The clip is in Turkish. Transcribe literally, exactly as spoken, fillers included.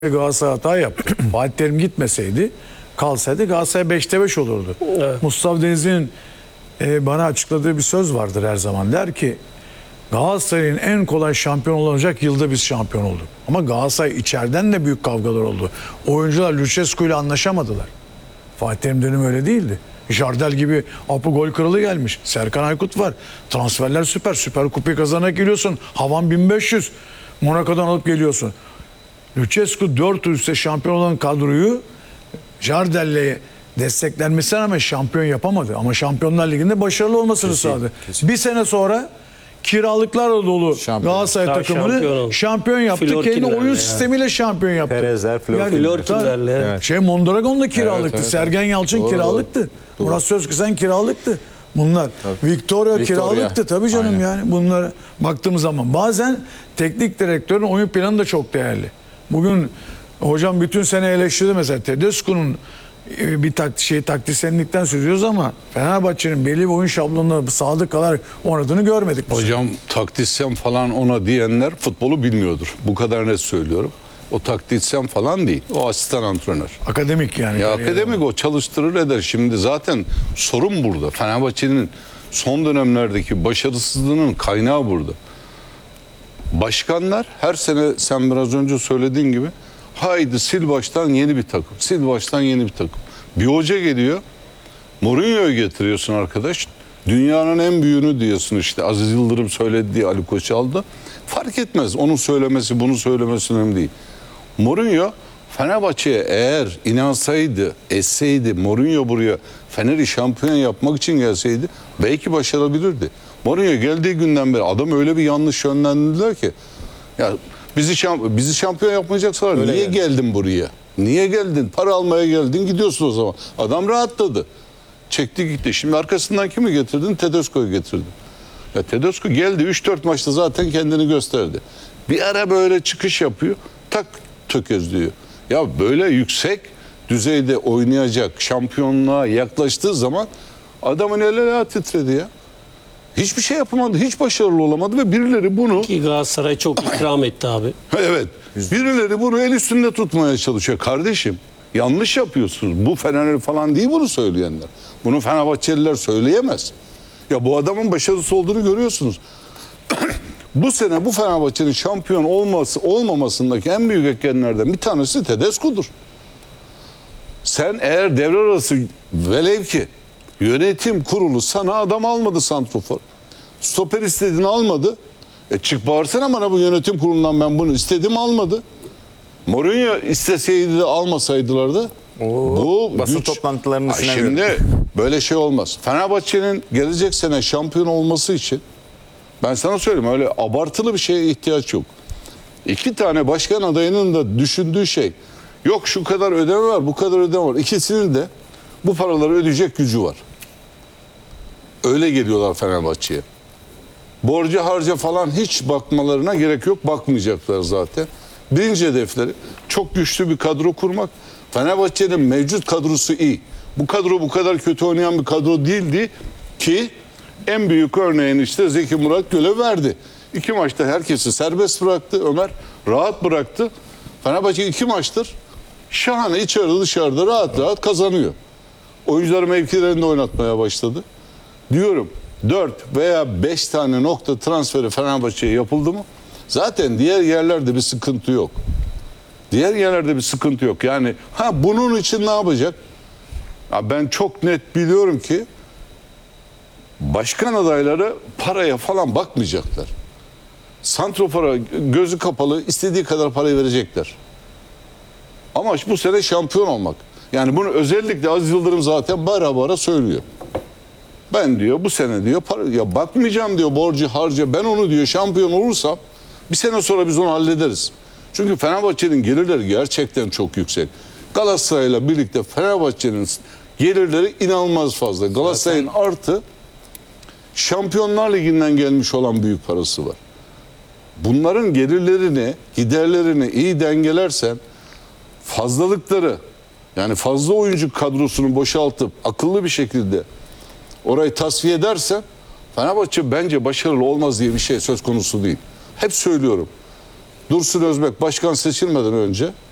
Galatasaray hata yaptı. Fatih Terim gitmeseydi, kalsaydı Galatasaray beşte beş olurdu. Evet. Mustafa Denizli'nin e, bana açıkladığı bir söz vardır her zaman. Der ki Galatasaray'ın en kolay şampiyon olacak yılda biz şampiyon olduk. Ama Galatasaray içeriden de büyük kavgalar oldu. Oyuncular Lucescu ile anlaşamadılar. Fatih Terim dönemi öyle değildi. Jardel gibi Apo gol kralı gelmiş. Serkan Aykut var. Transferler süper. Süper Kupayı kazanarak geliyorsun. Havan bin beş yüz. Monaco'dan alıp geliyorsun. Lucescu dört üstte şampiyon olan kadroyu Jardel'le desteklenmesine rağmen şampiyon yapamadı. Ama Şampiyonlar Ligi'nde başarılı olmasını kesin, sağladı. Kesin. Bir sene sonra kiralıklarla dolu şampiyon. Galatasaray Daha takımını şampiyon, şampiyon yaptı. Kendi oyun yani. sistemiyle şampiyon yaptı. Perezler, Florkinlerle. Yani, evet. Şey Mondragon da kiralıktı. Evet, evet, Sergen Yalçın doğru, kiralıktı. Doğru. Murat Sözküsen kiralıktı. Bunlar. Tabii. Victoria, Victoria kiralıktı tabii canım. Aynen. Yani bunlara baktığımız zaman bazen teknik direktörün oyun planı da çok değerli. Bugün hocam bütün sene eleştirdi mesela Tedesco'nun bir tak şey taktisyenlikten söylüyoruz ama Fenerbahçe'nin belli bir oyun şablonuna sadık kalarak oynadığını görmedik. Hocam taktisyen falan ona diyenler futbolu bilmiyordur. Bu kadar net söylüyorum. O taktisyen falan değil. O asistan antrenör. Akademik yani. Ya akademik o çalıştırır eder. Şimdi zaten sorun burada. Fenerbahçe'nin son dönemlerdeki başarısızlığının kaynağı burada. Başkanlar her sene sen biraz önce söylediğin gibi haydi sil baştan yeni bir takım. Sil baştan yeni bir takım. Bir hoca geliyor. Mourinho'yu getiriyorsun arkadaş. Dünyanın en büyüğünü diyorsun işte. Aziz Yıldırım söyledi diye Ali Koç aldı. Fark etmez. Onun söylemesi, bunu söylemesi önemli değil. Mourinho Fenerbahçe'ye eğer inansaydı, esseydi, Mourinho buraya Fener'i şampiyon yapmak için gelseydi belki başarabilirdi. Mourinho geldiği günden beri adam öyle bir yanlış yönlendirdiler ki ya bizi şamp bizi şampiyon yapmayacaksalar öyle niye yani. geldin buraya? Niye geldin? Para almaya geldin, gidiyorsun o zaman. Adam rahatladı. Çekti gitti. Şimdi arkasından kimi getirdin? Tedesco'yu getirdin. Ya Tedesco geldi üç dört maçta zaten kendini gösterdi. Bir ara böyle çıkış yapıyor. Tak tökezliyor. Ya böyle yüksek düzeyde oynayacak şampiyonluğa yaklaştığı zaman adamın eli titredi ya. Hiçbir şey yapamadı, hiç başarılı olamadı ve birileri bunu... Ki Galatasaray çok ikram etti abi. Evet, birileri bunu el üstünde tutmaya çalışıyor. Kardeşim, yanlış yapıyorsunuz. Bu Fenerli falan değil bunu söyleyenler. Bunu Fenerbahçeliler söyleyemez. Ya bu adamın başarısı olduğunu görüyorsunuz. Bu sene bu Fenerbahçe'nin şampiyon olması olmamasındaki en büyük etkenlerden bir tanesi Tedesco'dur. Sen eğer devre arası velev ki yönetim kurulu sana adam almadı santrofor. Stoper istediğini almadı. E çık bağırsana bana bu yönetim kurulundan ben bunu istedim almadı. Mourinho isteseydi de almasaydılar da Oo, bu basın güç... toplantılarının Şimdi göre. Böyle şey olmaz. Fenerbahçe'nin gelecek sene şampiyon olması için ben sana söyleyeyim öyle abartılı bir şeye ihtiyaç yok. İki tane başkan adayının da düşündüğü şey yok şu kadar ödeme var bu kadar ödeme var. İkisinin de bu paraları ödeyecek gücü var. Öyle geliyorlar Fenerbahçe'ye. Borca harca falan hiç bakmalarına gerek yok. Bakmayacaklar zaten. Birinci hedefleri çok güçlü bir kadro kurmak. Fenerbahçe'nin mevcut kadrosu iyi. Bu kadro bu kadar kötü oynayan bir kadro değildi ki en büyük örneğini işte Zeki Murat Göl'e verdi. İki maçta herkesi serbest bıraktı. Ömer rahat bıraktı. Fenerbahçe iki maçtır şahane içeride dışarıda rahat rahat kazanıyor. Oyuncuları mevkilerinde oynatmaya başladı. Diyorum dört veya beş tane nokta transferi Fenerbahçe'ye yapıldı mı? Zaten diğer yerlerde bir sıkıntı yok. Diğer yerlerde bir sıkıntı yok. Yani ha bunun için ne yapacak? Ya ben çok net biliyorum ki başkan adayları paraya falan bakmayacaklar. Santrofor'a gözü kapalı istediği kadar parayı verecekler. Amaç bu sene şampiyon olmak. Yani bunu özellikle Aziz Yıldırım zaten bara bara söylüyor. Ben diyor bu sene diyor para, ya bakmayacağım diyor borcu harca ben onu diyor şampiyon olursam bir sene sonra biz onu hallederiz. Çünkü Fenerbahçe'nin gelirleri gerçekten çok yüksek. Galatasaray'la birlikte Fenerbahçe'nin gelirleri inanılmaz fazla. Galatasaray'ın artı Şampiyonlar Ligi'nden gelmiş olan büyük parası var. Bunların gelirlerini, giderlerini iyi dengelersen fazlalıkları yani fazla oyuncu kadrosunu boşaltıp akıllı bir şekilde orayı tasfiye edersen Fenerbahçe bence başarılı olmaz diye bir şey söz konusu değil. Hep söylüyorum. Dursun Özbek başkan seçilmeden önce